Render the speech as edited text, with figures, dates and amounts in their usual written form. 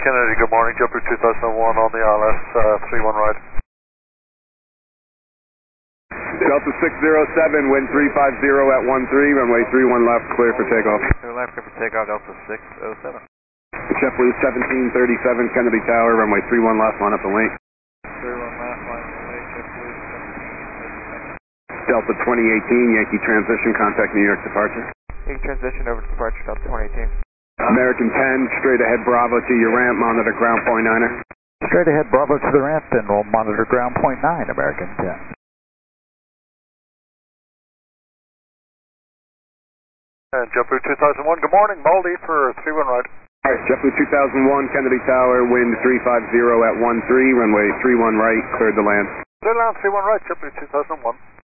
Kennedy, good morning. JetBlue 2001 on the ILS 31 right. Delta 607, wind 350 at 13, runway 31 left, clear for takeoff. Clear left, clear for takeoff, Delta 607. JetBlue 1737, Kennedy Tower, runway 31 left, line up and wait. 31 left, line up and wait, JetBlue 1737. Delta 2018, Yankee transition, contact New York departure. Yankee transition over to departure, Delta 2018. American 10, straight ahead Bravo to your ramp, monitor ground point 9er. Straight ahead Bravo to the ramp, and we'll monitor ground point 9, American 10. And JetBlue 2001, good morning. Maldi for 31 right. Alright, JetBlue 2001, Kennedy Tower, wind 350 at 13, runway 31 right, cleared to land. Clear land 31 right, JetBlue 2001.